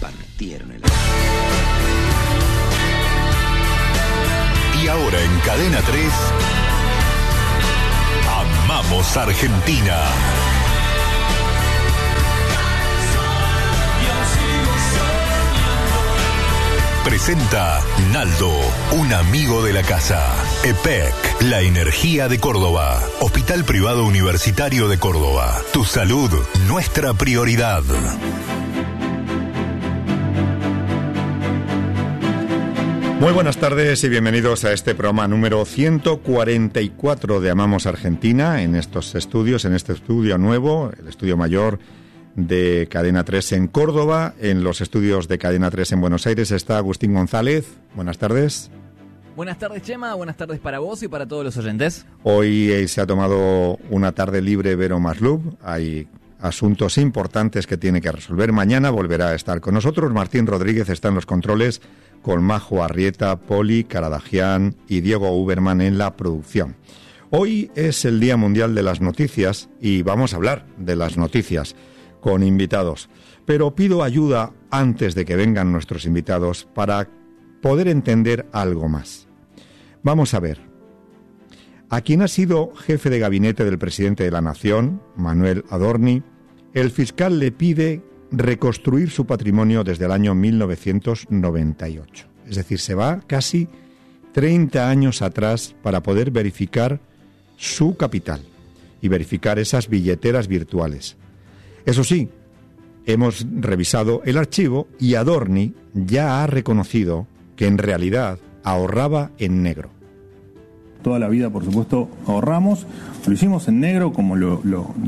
partieron el... Y ahora en Cadena 3, Amamos Argentina. Presenta Naldo, un amigo de la casa. EPEC, la energía de Córdoba. Hospital Privado Universitario de Córdoba. Tu salud, nuestra prioridad. Muy buenas tardes y bienvenidos a este programa número 144 de Amamos Argentina, en estos estudios, en este estudio nuevo, el estudio mayor de Cadena 3 en Córdoba. En los estudios de Cadena 3 en Buenos Aires está Agustín González. Buenas tardes. Buenas tardes, Chema. Buenas tardes para vos y para todos los oyentes. Hoy se ha tomado una tarde libre Vero Maslub. Hay asuntos importantes que tiene que resolver. Mañana volverá a estar con nosotros. Martín Rodríguez está en los controles, con Majo Arrieta, Poli Caradagian y Diego Uberman en la producción. Hoy es el Día Mundial de las Noticias y vamos a hablar de las noticias con invitados. Pero pido ayuda antes de que vengan nuestros invitados para poder entender algo más. Vamos a ver. A quien ha sido jefe de gabinete del presidente de la Nación, Manuel Adorni, el fiscal le pide reconstruir su patrimonio desde el año 1998. Es decir, se va casi 30 años atrás para poder verificar su capital y verificar esas billeteras virtuales. Eso sí, hemos revisado el archivo y Adorni ya ha reconocido que en realidad ahorraba en negro. Toda la vida, por supuesto, ahorramos. Lo hicimos en negro como lo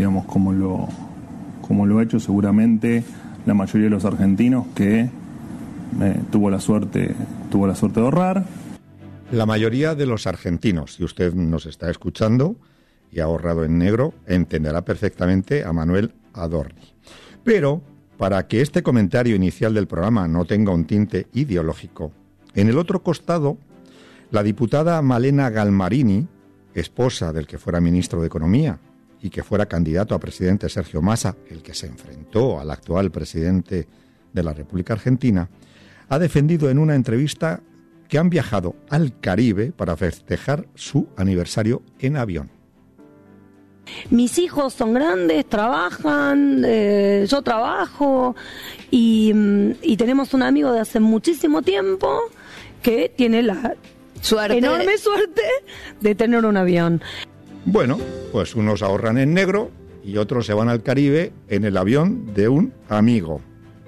ha hecho seguramente la mayoría de los argentinos que tuvo la suerte de ahorrar. La mayoría de los argentinos, si usted nos está escuchando y ha ahorrado en negro, entenderá perfectamente a Manuel Adorni. Pero, para que este comentario inicial del programa no tenga un tinte ideológico, en el otro costado, la diputada Malena Galmarini, esposa del que fuera ministro de Economía y que fuera candidato a presidente Sergio Massa, el que se enfrentó al actual presidente de la República Argentina, ha defendido en una entrevista que han viajado al Caribe para festejar su aniversario en avión. Mis hijos son grandes, trabajan, yo trabajo y tenemos un amigo de hace muchísimo tiempo que tiene la enorme suerte de tener un avión. Bueno, pues unos ahorran en negro y otros se van al Caribe en el avión de un amigo.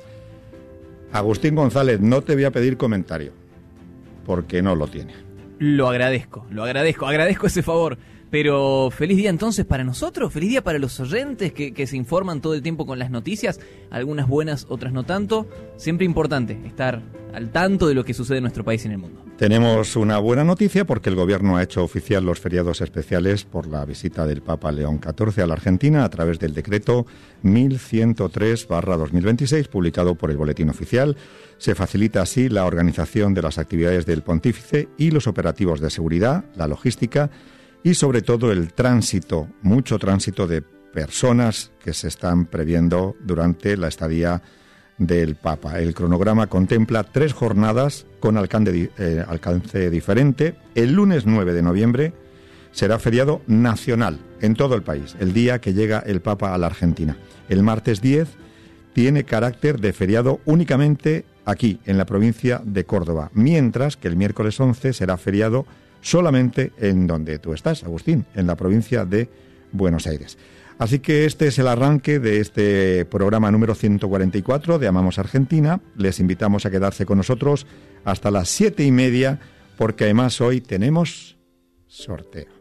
Agustín González, no te voy a pedir comentario, porque no lo tiene. Lo agradezco ese favor. Pero feliz día entonces para nosotros, feliz día para los oyentes que se informan todo el tiempo con las noticias, algunas buenas, otras no tanto. Siempre importante estar al tanto de lo que sucede en nuestro país y en el mundo. Tenemos una buena noticia porque el Gobierno ha hecho oficial los feriados especiales por la visita del Papa León XIV a la Argentina a través del decreto 1103/2026, publicado por el Boletín Oficial. Se facilita así la organización de las actividades del Pontífice y los operativos de seguridad, la logística y sobre todo el tránsito, mucho tránsito de personas que se están previendo durante la estadía del Papa. El cronograma contempla 3 jornadas con alcance diferente. El lunes 9 de noviembre será feriado nacional en todo el país, el día que llega el Papa a la Argentina. El martes 10 tiene carácter de feriado únicamente aquí, en la provincia de Córdoba, mientras que el miércoles 11 será feriado solamente en donde tú estás, Agustín, en la provincia de Buenos Aires. Así que este es el arranque de este programa número 144 de Amamos Argentina. Les invitamos a quedarse con nosotros hasta las 7:30, porque además hoy tenemos sorteo.